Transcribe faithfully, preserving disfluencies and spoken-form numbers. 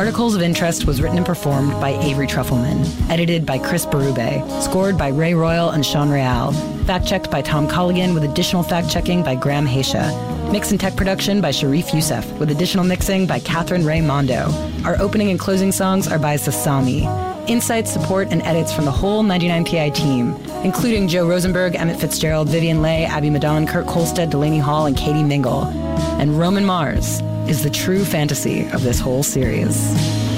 Articles of Interest was written and performed by Avery Trufelman, edited by Chris Berube, scored by Ray Royal and Sean Real, fact-checked by Tom Colligan with additional fact-checking by Graham Haisha, mix and tech production by Sharif Youssef with additional mixing by Catherine Ray Mondo. Our opening and closing songs are by Sasami. Insights, support, and edits from the whole ninety-nine P I team, including Joe Rosenberg, Emmett Fitzgerald, Vivian Leigh, Abby Madan, Kurt Kolstad, Delaney Hall, and Katie Mingle. And Roman Mars is the true fantasy of this whole series.